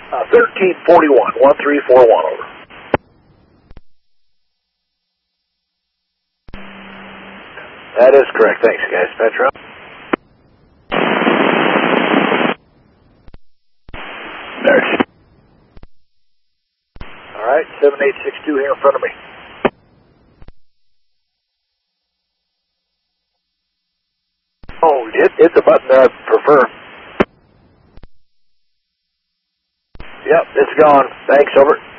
1341, 1341, over. That is correct. Thanks, guys. Petro. Next. All right, 7862 here in front of me. Oh, hit the button that I prefer. Yep, it's gone. Thanks, over.